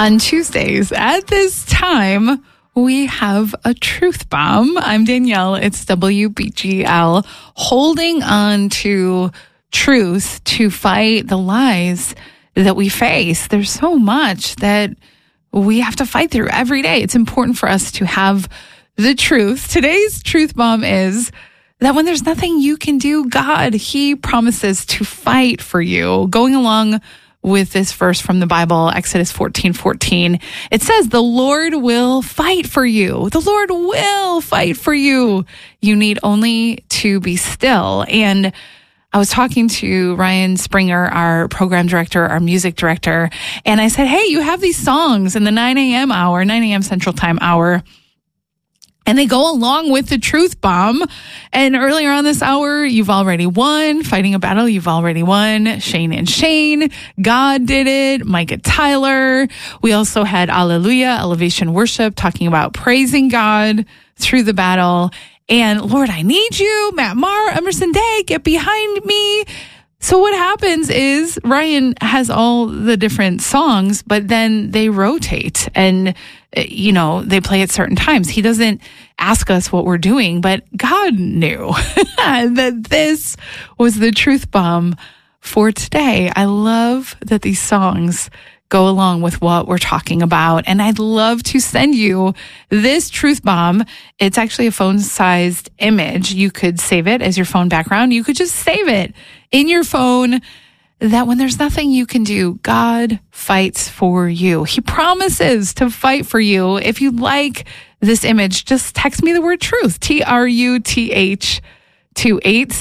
On Tuesdays at this time, we have a truth bomb. I'm Danielle. It's WBGL, holding on to truth to fight the lies that we face. There's so much that we have to fight through every day. It's important for us to have the truth. Today's truth bomb is that when there's nothing you can do, God, He promises to fight for you. Going along with this verse from the Bible, Exodus 14:14, it says, the Lord will fight for you. The Lord will fight for you. You need only to be still. And I was talking to Ryan Springer, our program director, our music director, and I said, hey, you have these songs in the 9 a.m. hour, 9 a.m. Central Time hour, and they go along with the truth bomb. And earlier on this hour, you've already won. Fighting a battle, you've already won. Shane and Shane, God did it. Micah Tyler. We also had Alleluia, Elevation Worship, talking about praising God through the battle. And Lord, I need you. Matt Maher, Emerson Day, get behind me. So what happens is Ryan has all the different songs, but then they rotate and, you know, they play at certain times. He doesn't ask us what we're doing, but God knew that this was the truth bomb for today. I love that these songs go along with what we're talking about. And I'd love to send you this truth bomb. It's actually a phone-sized image. You could save it as your phone background. You could just save it in your phone, that when there's nothing you can do, God fights for you. He promises to fight for you. If you like this image, just text me the word truth, TRUTH, to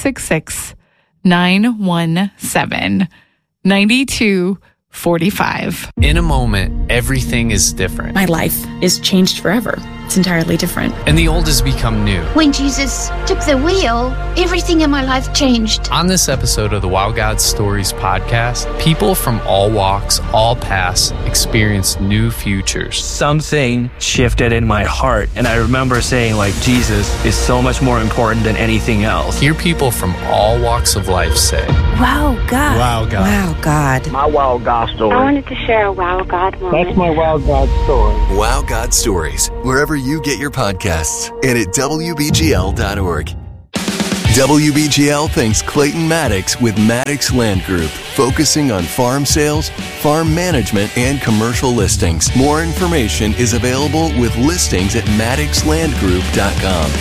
866-917-9245. In a moment, everything is different. My life is changed forever. It's entirely different. And the old has become new. When Jesus took the wheel, everything in my life changed. On this episode of the Wow God Stories podcast, people from all walks, all paths, experience new futures. Something shifted in my heart, and I remember saying, like, Jesus is so much more important than anything else. Hear people from all walks of life say, Wow God. Wow God. Wow God. My Wow God story. I wanted to share a Wow God moment. That's my Wow God story. Wow God Stories, wherever you get your podcasts, and at WBGL.org. WBGL thanks Clayton Maddox with Maddox Land Group, focusing on farm sales, farm management, and commercial listings. More information is available with listings at maddoxlandgroup.com.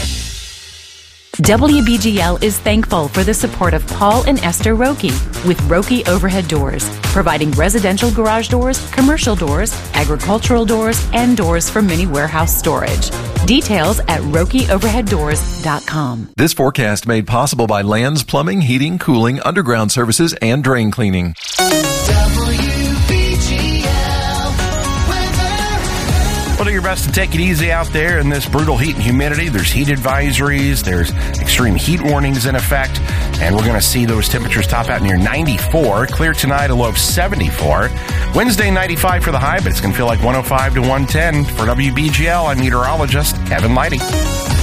WBGL is thankful for the support of Paul and Esther Roque with Roque Overhead Doors, providing residential garage doors, commercial doors, agricultural doors, and doors for mini warehouse storage. Details at RoqueOverheadDoors.com. This forecast made possible by Lands Plumbing, Heating, Cooling, Underground Services, and Drain Cleaning. Well, do your best to take it easy out there in this brutal heat and humidity. There's heat advisories. There's extreme heat warnings in effect. And we're going to see those temperatures top out near 94. Clear tonight, a low of 74. Wednesday, 95 for the high, but it's going to feel like 105 to 110. For WBGL, I'm meteorologist Kevin Lighty.